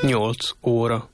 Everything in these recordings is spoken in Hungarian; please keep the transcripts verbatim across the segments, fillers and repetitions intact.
Nyolc óra.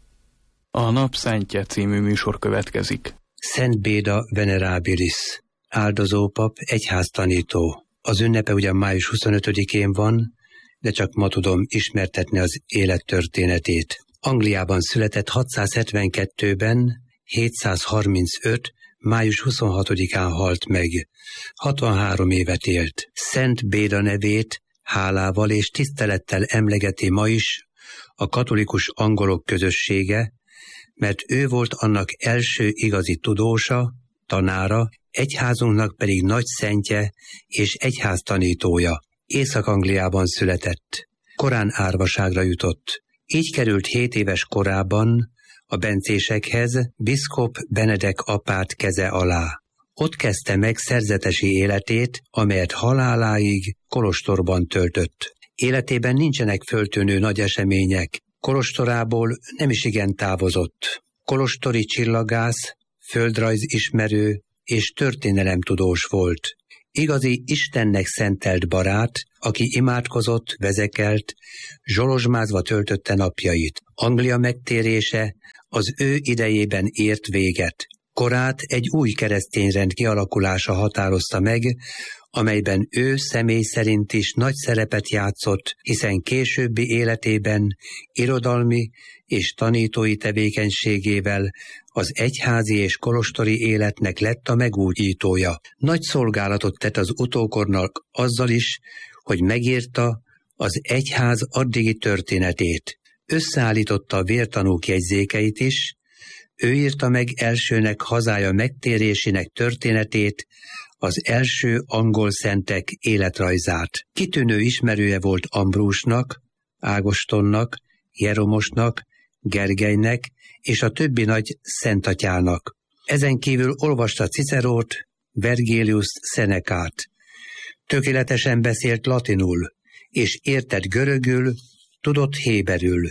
A Nap Szentje című műsor következik. Szent Béda Venerabilis, áldozópap, egyháztanító. Az ünnepe ugyan május huszonötödikén van, de csak ma tudom ismertetni az élettörténetét. Angliában született hatszázhetvenkettőben, hétszázharmincöt. május huszonhatodikán halt meg. hatvanhárom évet élt. Szent Béda nevét hálával és tisztelettel emlegeti ma is a katolikus angolok közössége, mert ő volt annak első igazi tudósa, tanára, egyházunknak pedig nagy szentje és egyháztanítója. Észak-Angliában született. Korán árvaságra jutott. Így került hét éves korában a bencésekhez Biszkop Benedek apát keze alá. Ott kezdte meg szerzetesi életét, amelyet haláláig kolostorban töltött. Életében nincsenek föltűnő nagy események. Kolostorából nem is igen távozott. Kolostori csillagász, földrajzismerő és történelemtudós volt. Igazi Istennek szentelt barát, aki imádkozott, vezekelt, zsolozsmázva töltötte napjait. Anglia megtérése az ő idejében ért véget. Korát egy új keresztényrend kialakulása határozta meg, amelyben ő személy szerint is nagy szerepet játszott, hiszen későbbi életében irodalmi és tanítói tevékenységével az egyházi és kolostori életnek lett a megújítója. Nagy szolgálatot tett az utókornak azzal is, hogy megírta az egyház addigi történetét. Összeállította a vértanúk jegyzékeit is, ő írta meg elsőnek hazája megtérésének történetét, az első angol szentek életrajzát. Kitűnő ismerője volt Ambrúsnak, Ágostonnak, Jeromosnak, Gergelynek és a többi nagy szentatyának. Ezen kívül olvasta Cicerót, Vergilius Szenekát. Tökéletesen beszélt latinul, és értett görögül, tudott héberül.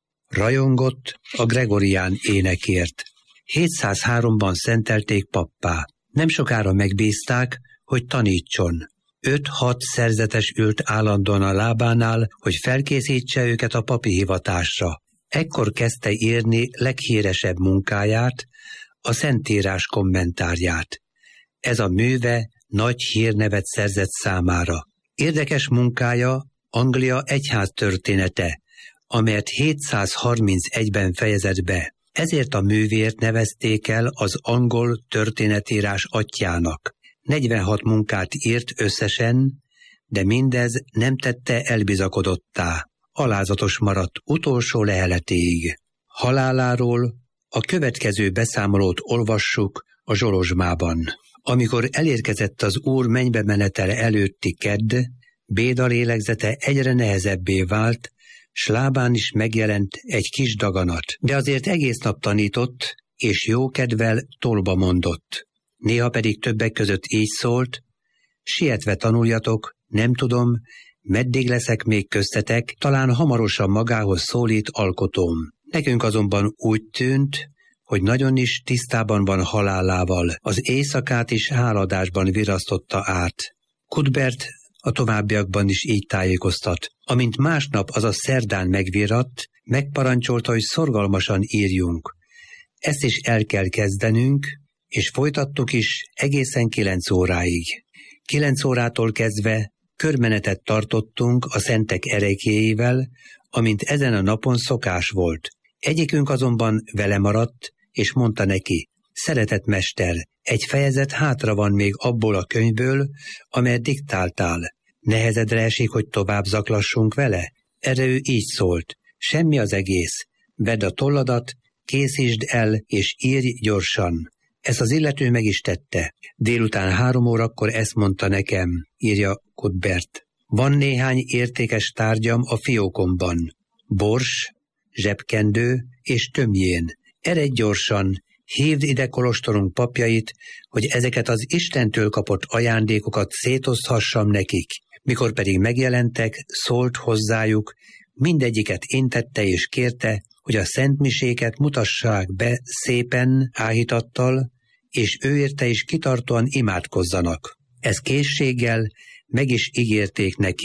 Rajongott a gregorián énekért. hétszázháromban szentelték pappá. Nem sokára megbízták, hogy tanítson. Öt-hat szerzetes ült állandóan a lábánál, hogy felkészítse őket a papi hivatásra. Ekkor kezdte írni leghíresebb munkáját, a Szentírás kommentárját. Ez a műve nagy hírnevet szerzett számára. Érdekes munkája Anglia egyház története, amelyet hétszázharmincegyben fejezett be. Ezért a művért nevezték el az angol történetírás atyjának. negyvenhat munkát írt összesen, de mindez nem tette elbizakodottá. Alázatos maradt utolsó leheletéig. Haláláról a következő beszámolót olvassuk a Zsolozsmában. Amikor elérkezett az Úr mennybe menetele előtti kedd, Béda lélegzete egyre nehezebbé vált, s lábán is megjelent egy kis daganat, de azért egész nap tanított, és jókedvel tolba mondott. Néha pedig többek között így szólt: sietve tanuljatok, nem tudom, meddig leszek még köztetek, talán hamarosan magához szólít alkotóm. Nekünk azonban úgy tűnt, hogy nagyon is tisztában van halálával, az éjszakát is háladásban virasztotta át. Cuthbert a továbbiakban is így tájékoztat. Amint másnap, azaz szerdán megviratt, megparancsolta, hogy szorgalmasan írjunk. Ezt is el kell kezdenünk, és folytattuk is egészen kilenc óráig. Kilenc órától kezdve körmenetet tartottunk a szentek ereklyéivel, amint ezen a napon szokás volt. Egyikünk azonban vele maradt, és mondta neki: szeretett mester, egy fejezet hátra van még abból a könyvből, amelyet diktáltál. Nehezedre esik, hogy tovább zaklassunk vele? Erre ő így szólt: semmi az egész. Vedd a tolladat, készítsd el, és írj gyorsan. Ezt az illető meg is tette. Délután három órakor ezt mondta nekem, írja Cuthbert: van néhány értékes tárgyam a fiókomban. Bors, zsebkendő és tömjén. Eredj gyorsan, hívd ide kolostorunk papjait, hogy ezeket az Istentől kapott ajándékokat szétoszthassam nekik. Mikor pedig megjelentek, szólt hozzájuk, mindegyiket intette és kérte, hogy a szentmiséket mutassák be szépen áhítattal, és ő érte is kitartóan imádkozzanak. Ez készséggel meg is ígérték neki.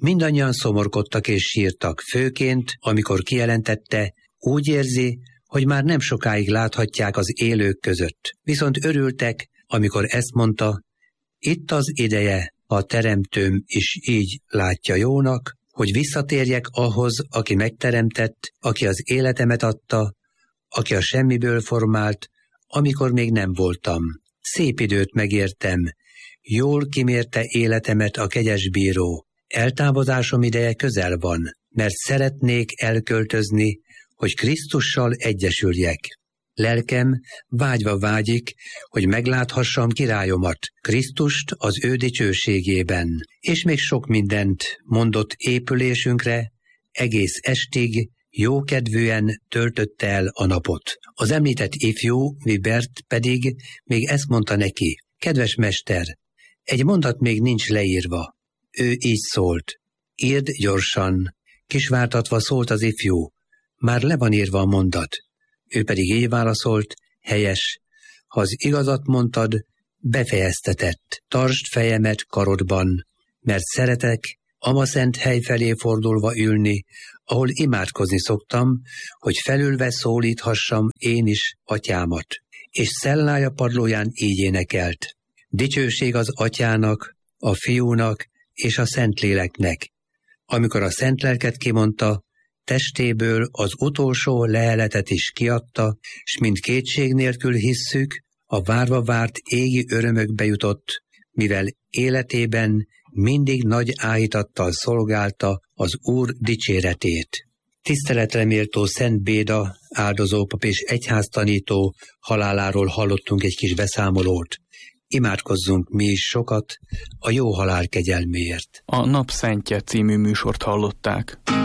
Mindannyian szomorkodtak és sírtak, főként, amikor kijelentette, úgy érzi, hogy már nem sokáig láthatják az élők között. Viszont örültek, amikor ezt mondta, itt az ideje, a teremtőm is így látja jónak, hogy visszatérjek ahhoz, aki megteremtett, aki az életemet adta, aki a semmiből formált, amikor még nem voltam. Szép időt megértem, jól kimérte életemet a kegyes bíró. Eltávozásom ideje közel van, mert szeretnék elköltözni, hogy Krisztussal egyesüljek. Lelkem vágyva vágyik, hogy megláthassam királyomat, Krisztust az ő dicsőségében. És még sok mindent mondott épülésünkre, egész estig jókedvűen töltötte el a napot. Az említett ifjú, Vibert pedig még ezt mondta neki, kedves mester, egy mondat még nincs leírva. Ő így szólt, írd gyorsan, kisvártatva szólt az ifjú, már le van írva a mondat. Ő pedig így válaszolt, helyes, ha az igazat mondtad, befejeztetett, tartsd fejemet karodban, mert szeretek ama szent hely felé fordulva ülni, ahol imádkozni szoktam, hogy felülve szólíthassam én is atyámat. És szellája padlóján így énekelt. Dicsőség az atyának, a fiúnak és a Szentléleknek. Amikor a szent lelket kimondta, testéből az utolsó leheletet is kiadta, s mint kétség nélkül hisszük, a várva várt égi örömökbe jutott, mivel életében mindig nagy áhítattal szolgálta az Úr dicséretét. Tiszteletre méltó Szent Béda, áldozópap és egyháztanító haláláról hallottunk egy kis beszámolót. Imádkozzunk mi is sokat a jó halál kegyelméért. A Napszentje című műsort hallották.